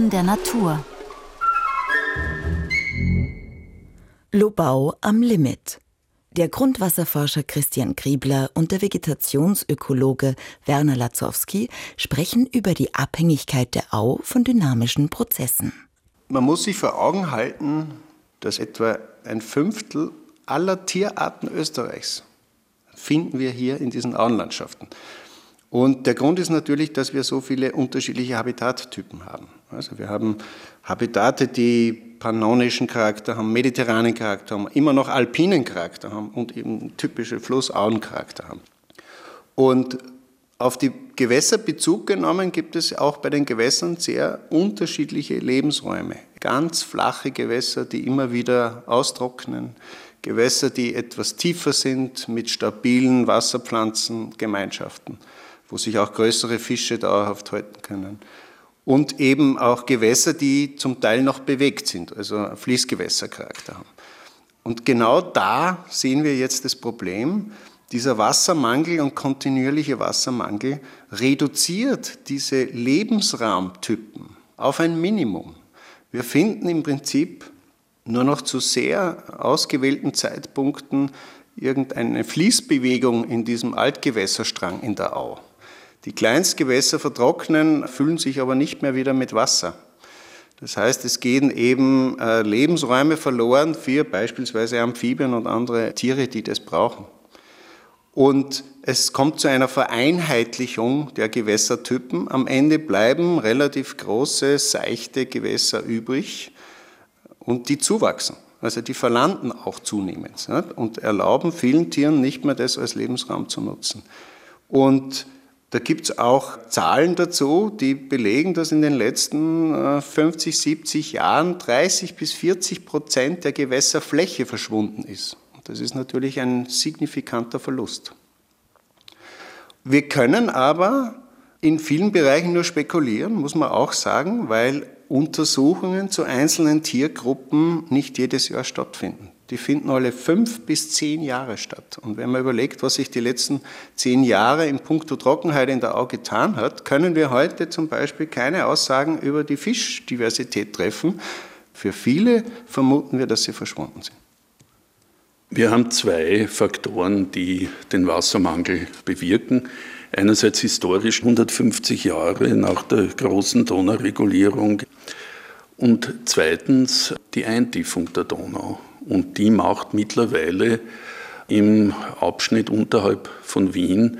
Stimmen der Natur. Lobau am Limit. Der Grundwasserforscher Christian Griebler und der Vegetationsökologe Werner Latzowski sprechen über die Abhängigkeit der Au von dynamischen Prozessen. Man muss sich vor Augen halten, dass etwa 1/5 aller Tierarten Österreichs finden wir hier in diesen Auenlandschaften. Und der Grund ist natürlich, dass wir so viele unterschiedliche Habitattypen haben. Also wir haben Habitate, die pannonischen Charakter haben, mediterranen Charakter haben, immer noch alpinen Charakter haben und eben typische Flussauencharakter haben. Und auf die Gewässer Bezug genommen gibt es auch bei den Gewässern sehr unterschiedliche Lebensräume. Ganz flache Gewässer, die immer wieder austrocknen, Gewässer, die etwas tiefer sind, mit stabilen Wasserpflanzengemeinschaften, wo sich auch größere Fische dauerhaft halten können. Und eben auch Gewässer, die zum Teil noch bewegt sind, also Fließgewässercharakter haben. Und genau da sehen wir jetzt das Problem. Dieser Wassermangel und kontinuierliche Wassermangel reduziert diese Lebensraumtypen auf ein Minimum. Wir finden im Prinzip nur noch zu sehr ausgewählten Zeitpunkten irgendeine Fließbewegung in diesem Altgewässerstrang in der Au. Die Kleinstgewässer vertrocknen, füllen sich aber nicht mehr wieder mit Wasser. Das heißt, es gehen eben Lebensräume verloren für beispielsweise Amphibien und andere Tiere, die das brauchen. Und es kommt zu einer Vereinheitlichung der Gewässertypen. Am Ende bleiben relativ große, seichte Gewässer übrig und die zuwachsen. Also die verlanden auch zunehmend und erlauben vielen Tieren nicht mehr, das als Lebensraum zu nutzen. Und da gibt es auch Zahlen dazu, die belegen, dass in den letzten 50, 70 Jahren 30-40% der Gewässerfläche verschwunden ist. Das ist natürlich ein signifikanter Verlust. Wir können aber in vielen Bereichen nur spekulieren, muss man auch sagen, weil Untersuchungen zu einzelnen Tiergruppen nicht jedes Jahr stattfinden. Die finden alle 5 bis 10 Jahre statt. Und wenn man überlegt, was sich die letzten 10 Jahre in puncto Trockenheit in der Au getan hat, können wir heute zum Beispiel keine Aussagen über die Fischdiversität treffen. Für viele vermuten wir, dass sie verschwunden sind. Wir haben 2 Faktoren, die den Wassermangel bewirken. Einerseits historisch 150 Jahre nach der großen Donauregulierung und zweitens die Eintiefung der Donau. Und die macht mittlerweile im Abschnitt unterhalb von Wien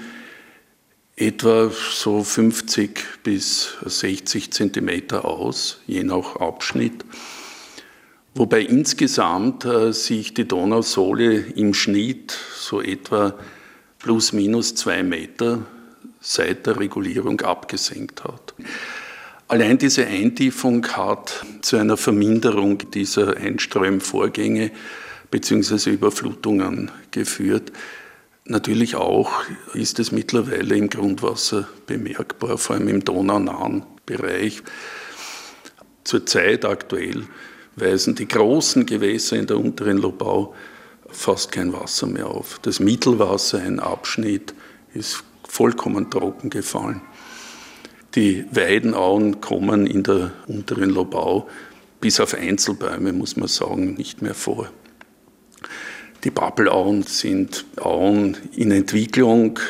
etwa so 50 bis 60 Zentimeter aus, je nach Abschnitt. Wobei insgesamt sich die Donausohle im Schnitt so etwa plus minus 2 Meter seit der Regulierung abgesenkt hat. Allein diese Eintiefung hat zu einer Verminderung dieser Einströmvorgänge bzw. Überflutungen geführt. Natürlich auch ist es mittlerweile im Grundwasser bemerkbar, vor allem im donaunahen Bereich. Zurzeit aktuell weisen die großen Gewässer in der unteren Lobau fast kein Wasser mehr auf. Das Mittelwasser, ein Abschnitt, ist vollkommen trocken gefallen. Die Weidenauen kommen in der unteren Lobau bis auf Einzelbäume, muss man sagen, nicht mehr vor. Die Pappelauen sind Auen in Entwicklung.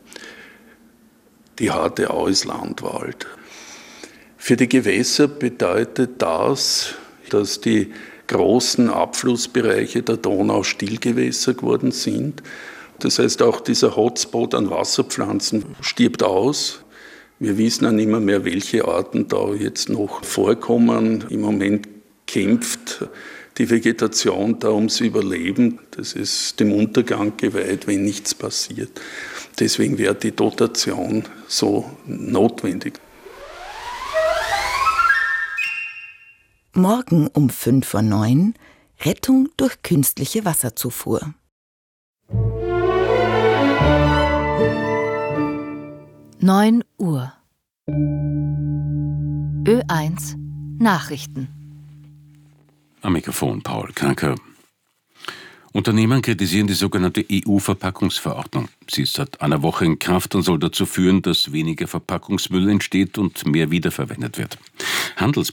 Die harte Au ist Landwald. Für die Gewässer bedeutet das, dass die großen Abflussbereiche der Donau Stillgewässer geworden sind. Das heißt, auch dieser Hotspot an Wasserpflanzen stirbt aus. Wir wissen auch nicht mehr, welche Arten da jetzt noch vorkommen. Im Moment kämpft die Vegetation da ums Überleben. Das ist dem Untergang geweiht, wenn nichts passiert. Deswegen wäre die Dotation so notwendig. Morgen um 8:05 Uhr Rettung durch künstliche Wasserzufuhr. Neun Uhr. Ö1 Nachrichten. Am Mikrofon Paul Kranker. Unternehmen kritisieren die sogenannte EU-Verpackungsverordnung. Sie ist seit einer Woche in Kraft und soll dazu führen, dass weniger Verpackungsmüll entsteht und mehr wiederverwendet wird.